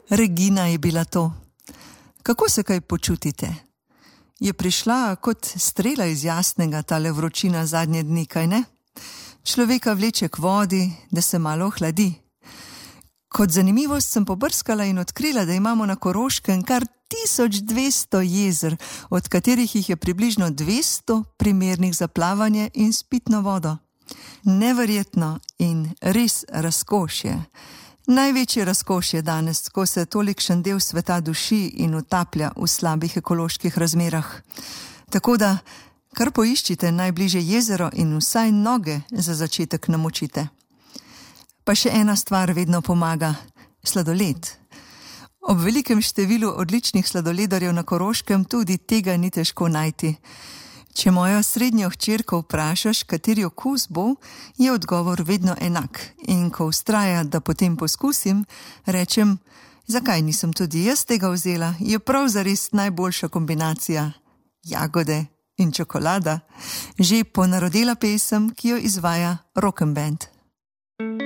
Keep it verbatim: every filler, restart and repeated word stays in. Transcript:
Regina je bila to. Kako se kaj počutite? Je prišla kot strela iz jasnega tale vročina zadnje dni, kaj ne? Človeka vleče k vodi, da se malo ohladi. Kot zanimivost sem pobrskala in odkrila, da imamo na Koroškem kar tisoč dvesto jezer, od katerih jih je približno dvesto primernih za plavanje in s pitno vodo. Neverjetno in res razkošje. Največje razkošje danes, ko se tolikšen del sveta duši in utaplja v slabih ekoloških razmerah. Tako da kar poiščite najbližje jezero in vsaj noge za začetek namočite. Pa še ena stvar vedno pomaga, sladoled. Ob velikem številu odličnih sladoledarjev na Koroškem tudi tega ni težko najti. Če mojo srednjo hčerko vprašaš, kateri okus bo, je odgovor vedno enak. In ko vztraja, da potem poskusim, rečem, zakaj nisem tudi jaz tega vzela, je prav zares najboljša kombinacija. Jagode in čokolada. Že ponarodela pesem, ki jo izvaja Rock'n'Band.